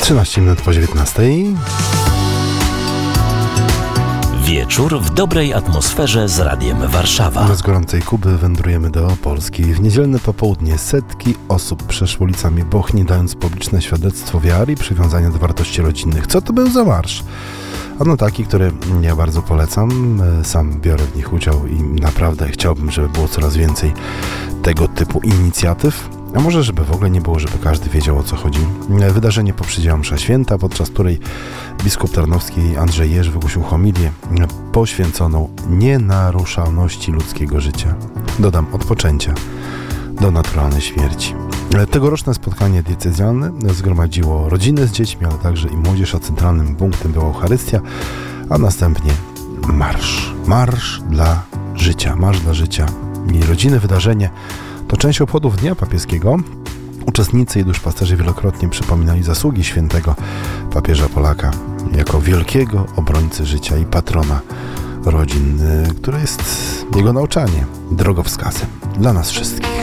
13 minut po 19. Wieczór w dobrej atmosferze z Radiem Warszawa. Z gorącej Kuby wędrujemy do Polski. W niedzielne popołudnie setki osób przeszło ulicami Bochni, dając publiczne świadectwo wiary i przywiązania do wartości rodzinnych. Co to był za marsz? Ano taki, który ja bardzo polecam. Sam biorę w nich udział i naprawdę chciałbym, żeby było coraz więcej tego typu inicjatyw. A może żeby w ogóle nie było, żeby każdy wiedział, o co chodzi. Wydarzenie poprzedziła msza święta, podczas której biskup tarnowski Andrzej Jerz wygłosił homilię poświęconą nienaruszalności ludzkiego życia. Dodam, od poczęcia do naturalnej śmierci. Tegoroczne spotkanie diecezjalne zgromadziło rodziny z dziećmi, ale także i młodzież, a centralnym punktem była Eucharystia, a następnie marsz. Marsz dla życia. Marsz dla życia. I rodziny, wydarzenie to część obchodów Dnia Papieskiego. Uczestnicy i duszpasterze wielokrotnie przypominali zasługi świętego papieża Polaka jako wielkiego obrońcy życia i patrona rodzin, które jest jego nauczanie drogowskazem dla nas wszystkich.